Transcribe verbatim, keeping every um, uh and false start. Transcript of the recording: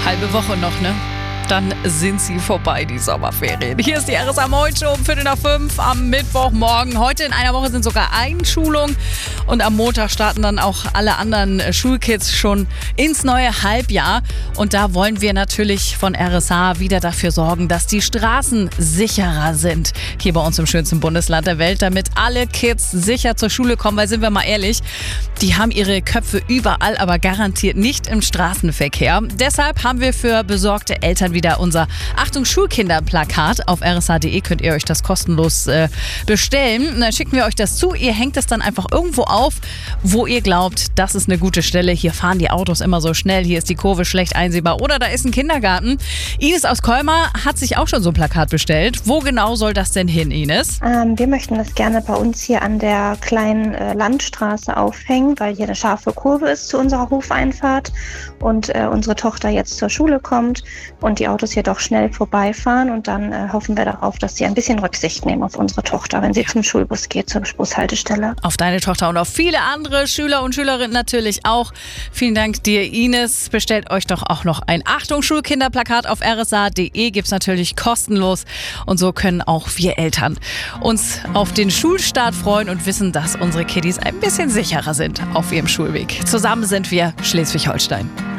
Halbe Woche noch, ne? Dann sind sie vorbei, die Sommerferien. Hier ist die R S A Morning Show um Viertel nach fünf am Mittwochmorgen. Heute in einer Woche sind sogar Einschulungen und am Montag starten dann auch alle anderen Schulkids schon ins neue Halbjahr. Und da wollen wir natürlich von R S A wieder dafür sorgen, dass die Straßen sicherer sind. Hier bei uns im schönsten Bundesland der Welt, damit alle Kids sicher zur Schule kommen. Weil, sind wir mal ehrlich, die haben ihre Köpfe überall, aber garantiert nicht im Straßenverkehr. Deshalb haben wir für besorgte Eltern wieder unser Achtung Schulkinder-Plakat. Auf r s a punkt d e könnt ihr euch das kostenlos äh, bestellen. Und dann schicken wir euch das zu. Ihr hängt es dann einfach irgendwo auf, wo ihr glaubt, das ist eine gute Stelle. Hier fahren die Autos immer so schnell. Hier ist die Kurve schlecht einsehbar. Oder da ist ein Kindergarten. Ines aus Colmar hat sich auch schon so ein Plakat bestellt. Wo genau soll das denn hin, Ines? Ähm, wir möchten das gerne bei uns hier an der kleinen äh, Landstraße aufhängen, weil hier eine scharfe Kurve ist zu unserer Hofeinfahrt und äh, unsere Tochter jetzt zur Schule kommt und die Autos hier doch schnell vorbeifahren. Und dann äh, hoffen wir darauf, dass sie ein bisschen Rücksicht nehmen auf unsere Tochter, wenn sie ja. zum Schulbus geht, zur Bushaltestelle. Auf deine Tochter und auf viele andere Schüler und Schülerinnen natürlich auch. Vielen Dank dir, Ines. Bestellt euch doch auch noch ein Achtung Schulkinderplakat auf r s a punkt d e. Gibt es natürlich kostenlos. Und so können auch wir Eltern uns auf den Schulstart freuen und wissen, dass unsere Kiddies ein bisschen sicherer sind auf ihrem Schulweg. Zusammen sind wir Schleswig-Holstein.